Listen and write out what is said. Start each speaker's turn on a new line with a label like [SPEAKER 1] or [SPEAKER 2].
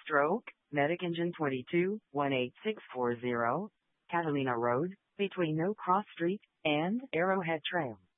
[SPEAKER 1] Stroke, Medic Engine 22, 18640, Catalina Road, between No Cross Street and Arrowhead Trail.